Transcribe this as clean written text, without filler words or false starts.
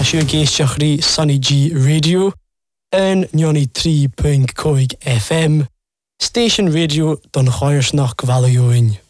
siw géisteachrí Sunny G Radio yn 93.5 FM, Station Radio don Choirsnach Gvalioin.